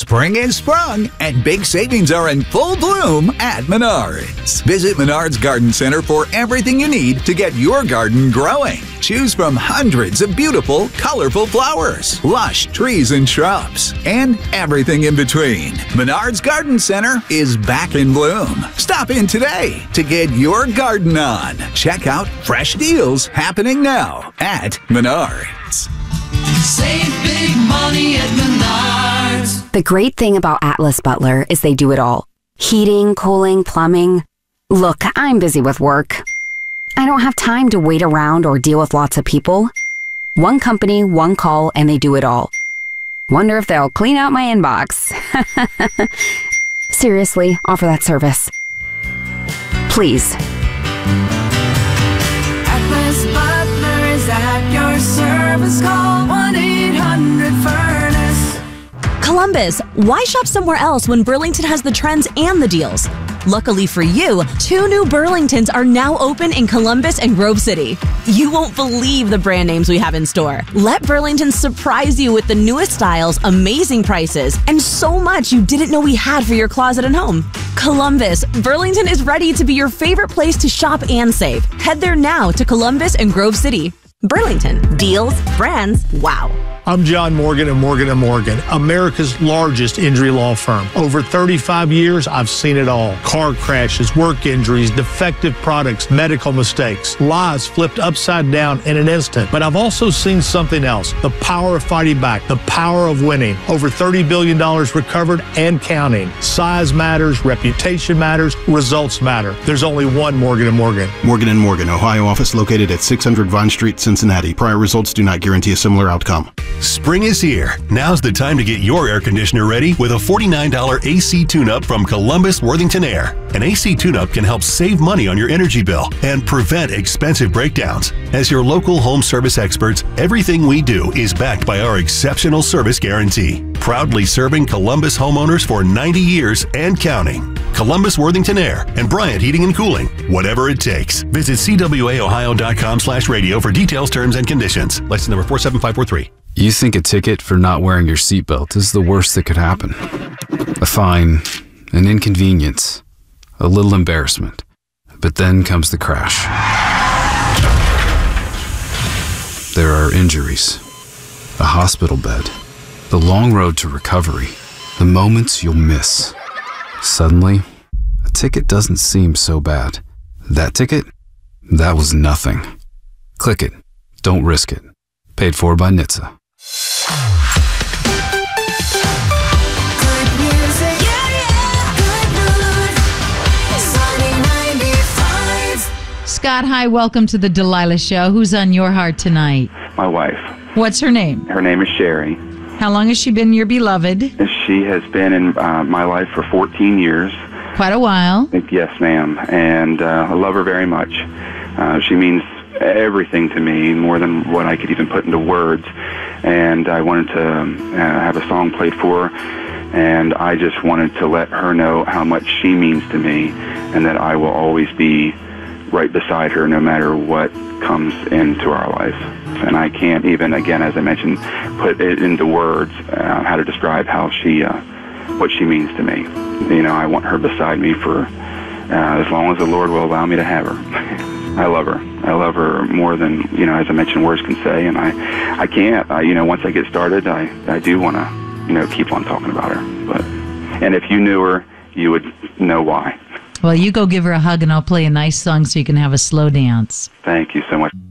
Spring is sprung, and big savings are in full bloom at Menards. Visit Menards Garden Center for everything you need to get your garden growing. Choose from hundreds of beautiful, colorful flowers, lush trees and shrubs, and everything in between. Menards Garden Center is back in bloom. Stop in today to get your garden on. Check out fresh deals happening now at Menards. Save big money at Menards. The great thing about Atlas Butler is they do it all. Heating, cooling, plumbing. Look, I'm busy with work. I don't have time to wait around or deal with lots of people. One company, one call, and they do it all. Wonder if they'll clean out my inbox. Seriously, offer that service. Please. Atlas Butler is at your service. Call 1-800-FURNACE. Columbus, why shop somewhere else when Burlington has the trends and the deals? Luckily for you, 2 new Burlingtons are now open in Columbus and Grove City. You won't believe the brand names we have in store. Let Burlington surprise you with the newest styles, amazing prices, and so much you didn't know we had for your closet and home. Columbus, Burlington is ready to be your favorite place to shop and save. Head there now to Columbus and Grove City. Burlington, deals, brands, wow. I'm John Morgan of Morgan & Morgan, America's largest injury law firm. Over 35 years, I've seen it all. Car crashes, work injuries, defective products, medical mistakes, lives flipped upside down in an instant. But I've also seen something else, the power of fighting back, the power of winning. Over $30 billion recovered and counting. Size matters, reputation matters, results matter. There's only one Morgan & Morgan. Morgan & Morgan, Ohio office located at 600 Vine Street, Cincinnati. Prior results do not guarantee a similar outcome. Spring is here. Now's the time to get your air conditioner ready with a $49 AC tune-up from Columbus Worthington Air. An AC tune-up can help save money on your energy bill and prevent expensive breakdowns. As your local home service experts, everything we do is backed by our exceptional service guarantee. Proudly serving Columbus homeowners for 90 years and counting. Columbus Worthington Air and Bryant Heating and Cooling. Whatever it takes. Visit cwaohio.com/radio for details, terms, and conditions. License number 47543. You think a ticket for not wearing your seatbelt is the worst that could happen. A fine, an inconvenience, a little embarrassment. But then comes the crash. There are injuries, a hospital bed, the long road to recovery, the moments you'll miss. Suddenly, a ticket doesn't seem so bad. That ticket? That was nothing. Click it. Don't risk it. Paid for by NHTSA. Good music, good mood. Sunny 95. Scott, hi, welcome to the Delilah Show. Who's on your heart tonight? My wife. What's her name? Her name is Sherry. How long has she been your beloved? She has been in my life for 14 years. Quite a while. Yes, ma'am. And I love her very much. She means everything to me, more than what I could even put into words. And I wanted to have a song played for her, and I just wanted to let her know how much she means to me, and that I will always be right beside her no matter what comes into our life. And I can't even, again, as I mentioned, put it into words how to describe how she, what she means to me. You know, I want her beside me for as long as the Lord will allow me to have her. I love her. I love her more than, you know, as I mentioned, words can say. And I can't, you know, once I get started, I do want to, you know, keep on talking about her. And if you knew her, you would know why. Well, you go give her a hug and I'll play a nice song so you can have a slow dance. Thank you so much.